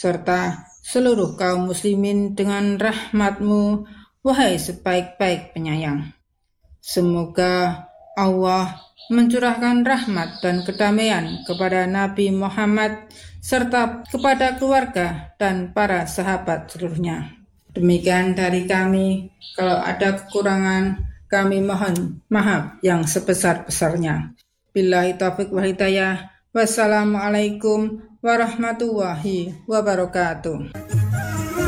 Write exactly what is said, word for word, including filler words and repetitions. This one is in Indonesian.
serta seluruh kaum muslimin dengan rahmat-Mu, wahai sebaik-baik penyayang. Semoga Allah mencurahkan rahmat dan kedamaian kepada Nabi Muhammad serta kepada keluarga dan para sahabat seluruhnya. Demikian dari kami, kalau ada kekurangan kami mohon maaf yang sebesar-besarnya. Billahi taufiq wal hidayah. Wassalamualaikum warahmatullahi wabarakatuh.